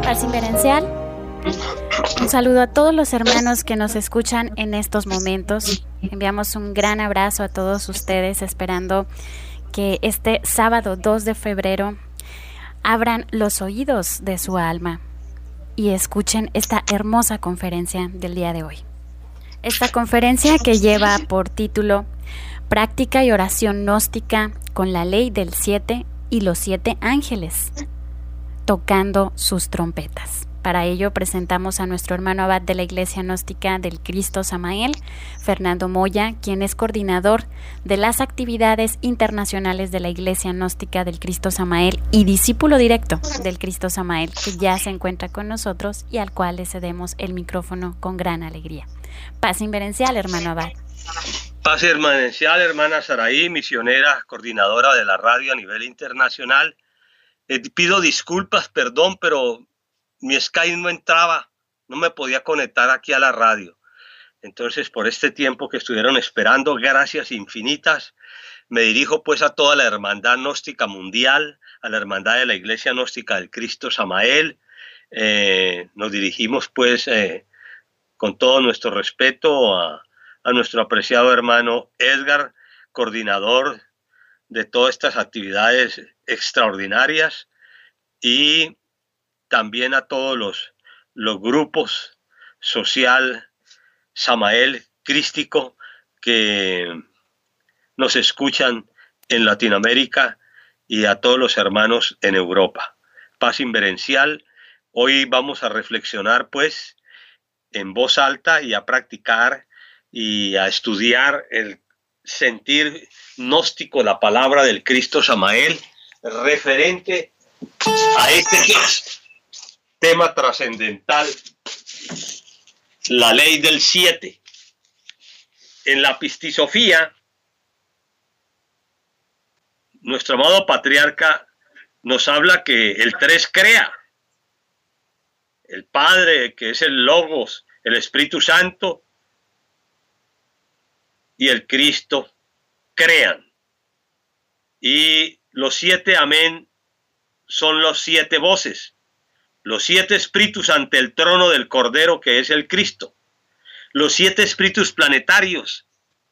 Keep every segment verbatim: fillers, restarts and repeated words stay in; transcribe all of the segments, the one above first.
Paz Inverencial. Un saludo a todos los hermanos que nos escuchan en estos momentos. Enviamos un gran abrazo a todos ustedes, esperando que este sábado dos de febrero abran los oídos de su alma y escuchen esta hermosa conferencia del día de hoy. Esta conferencia que lleva por título Práctica y oración gnóstica con la ley del siete y los siete ángeles, tocando sus trompetas. Para ello presentamos a nuestro hermano abad de la Iglesia Gnóstica del Cristo Samael, Fernando Moya, quien es coordinador de las actividades internacionales de la Iglesia Gnóstica del Cristo Samael y discípulo directo del Cristo Samael, que ya se encuentra con nosotros y al cual le cedemos el micrófono con gran alegría. Paz Inverencial, hermano abad. Paz Inverencial, hermana Saraí, misionera, coordinadora de la radio a nivel internacional. Eh, pido disculpas, perdón, pero mi Skype no entraba, no me podía conectar aquí a la radio. Entonces, por este tiempo que estuvieron esperando, gracias infinitas, me dirijo pues a toda la hermandad gnóstica mundial, a la hermandad de la Iglesia Gnóstica del Cristo Samael. Eh, nos dirigimos pues eh, con todo nuestro respeto a, a nuestro apreciado hermano Edgar, coordinador de todas estas actividades extraordinarias, y también a todos los, los grupos social Samael crístico que nos escuchan en Latinoamérica y a todos los hermanos en Europa. Paz Inverencial. Hoy vamos a reflexionar pues en voz alta y a practicar y a estudiar el sentir gnóstico, la palabra del Cristo Samael, referente a este tema trascendental, la ley del siete. En la pistisofía, nuestro amado patriarca nos habla que el tres crea. El Padre, que es el Logos, el Espíritu Santo y el Cristo crean. Y los siete amén son los siete voces, los siete espíritus ante el trono del Cordero, que es el Cristo, los siete espíritus planetarios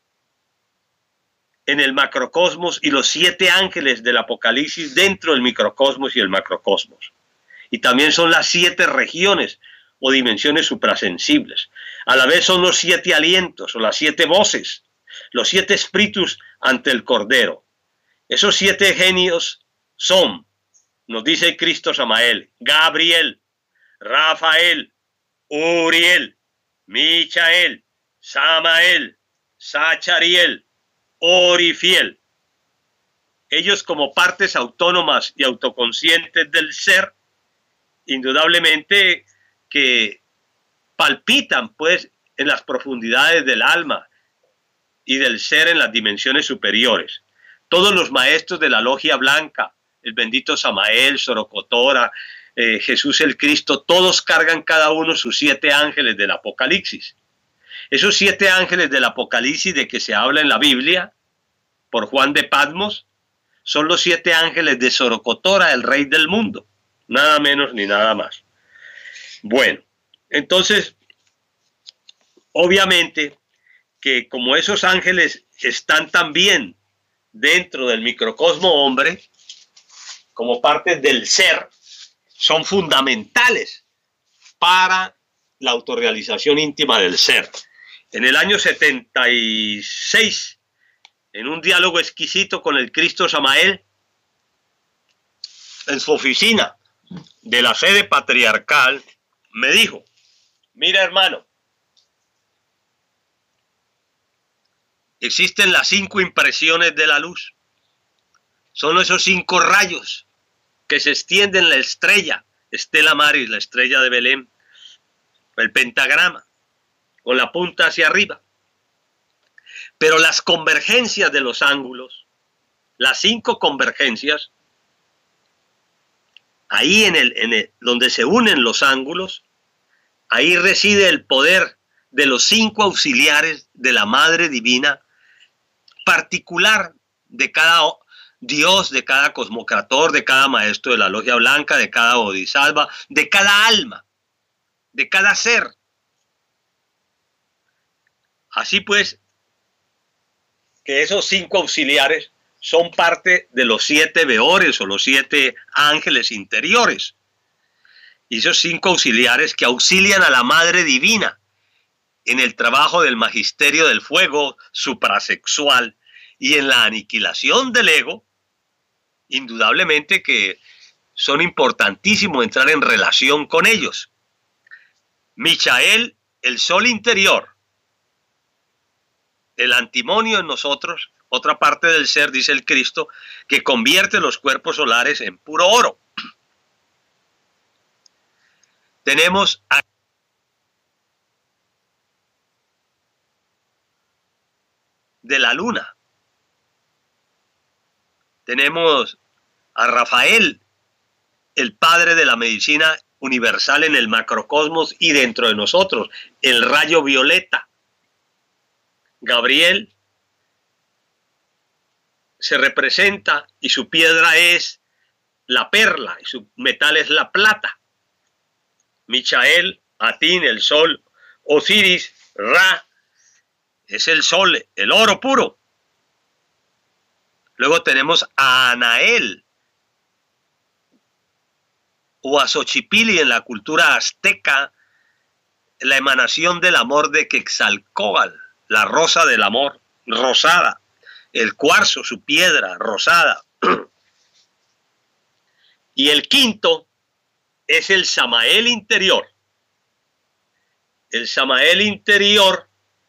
en el macrocosmos y los siete ángeles del Apocalipsis dentro del microcosmos y el macrocosmos. Y también son las siete regiones o dimensiones suprasensibles. A la vez son los siete alientos o las siete voces, los siete espíritus ante el Cordero. Esos siete genios son, nos dice Cristo Samael, Gabriel, Rafael, Uriel, Michael, Samael, Sachariel, Orifiel. Ellos, como partes autónomas y autoconscientes del ser, indudablemente que palpitan pues en las profundidades del alma y del ser en las dimensiones superiores. Todos los maestros de la logia blanca, el bendito Samael, Sorocotora, eh, Jesús el Cristo, todos cargan cada uno sus siete ángeles del Apocalipsis. Esos siete ángeles del Apocalipsis de que se habla en la Biblia, por Juan de Patmos, son los siete ángeles de Sorocotora, el rey del mundo. Nada menos ni nada más. Bueno, entonces, obviamente que como esos ángeles están también dentro del microcosmo hombre, como parte del ser, son fundamentales para la autorrealización íntima del ser. En el año setenta y seis, en un diálogo exquisito con el Cristo Samael, en su oficina de la sede patriarcal, me dijo: mira, hermano, existen las cinco impresiones de la luz. Son esos cinco rayos que se extienden en la estrella, Stella Maris, la estrella de Belén, el pentagrama, con la punta hacia arriba. Pero las convergencias de los ángulos, las cinco convergencias, ahí en el, en el, donde se unen los ángulos, ahí reside el poder de los cinco auxiliares de la Madre Divina, particular de cada, Dios de cada cosmocrator, de cada maestro de la logia blanca, de cada bodhisattva, de cada alma, de cada ser. Así pues, que esos cinco auxiliares son parte de los siete veores o los siete ángeles interiores. Y esos cinco auxiliares que auxilian a la Madre Divina en el trabajo del magisterio del fuego suprasexual y en la aniquilación del ego, indudablemente que son importantísimos entrar en relación con ellos. Michael, el sol interior, el antimonio en nosotros, otra parte del ser, dice el Cristo, que convierte los cuerpos solares en puro oro. Tenemos a de la luna. Tenemos a Rafael, el padre de la medicina universal en el macrocosmos y dentro de nosotros, el rayo violeta. Gabriel se representa y su piedra es la perla y su metal es la plata. Michael, Atín, el sol, Osiris, Ra, es el sol, el oro puro. Luego tenemos a Anael o a Xochipilli en la cultura azteca, la emanación del amor de Quetzalcóatl, la rosa del amor, rosada. El cuarzo, su piedra, rosada. Y el quinto es el Samael interior. El Samael interior,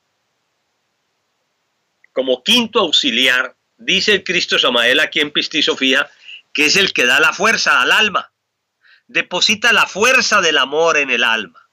como quinto auxiliar, dice el Cristo Samael aquí en Pistisofía, que es el que da la fuerza al alma. Deposita la fuerza del amor en el alma.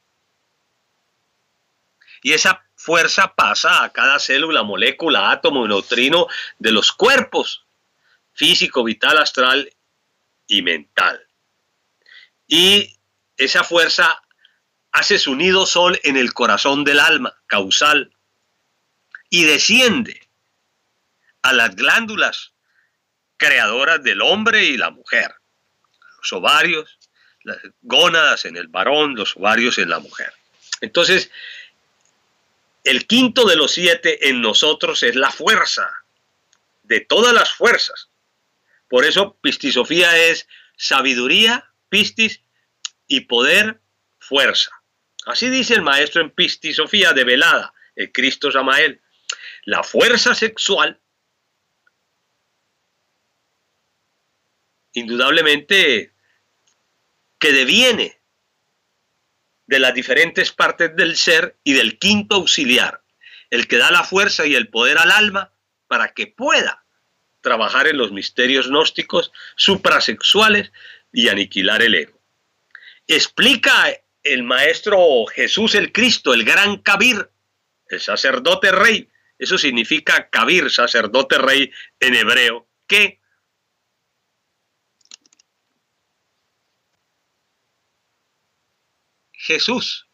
Y esa fuerza pasa a cada célula, molécula, átomo y neutrino de los cuerpos físico, vital, astral y mental. Y esa fuerza hace su nido sol en el corazón del alma, causal, y desciende a las glándulas creadoras del hombre y la mujer. Los ovarios, las gónadas en el varón, los ovarios en la mujer. Entonces, el quinto de los siete en nosotros es la fuerza, de todas las fuerzas. Por eso Pistisofía es sabiduría, pistis, y poder, fuerza. Así dice el maestro en Pistisofía de Velada, el Cristo Samael. La fuerza sexual, indudablemente, que deviene de las diferentes partes del ser y del quinto auxiliar, el que da la fuerza y el poder al alma para que pueda trabajar en los misterios gnósticos suprasexuales y aniquilar el ego. Explica el maestro Jesús el Cristo, el gran Kabir, el sacerdote rey. Eso significa Kabir, sacerdote rey en hebreo, que Jesús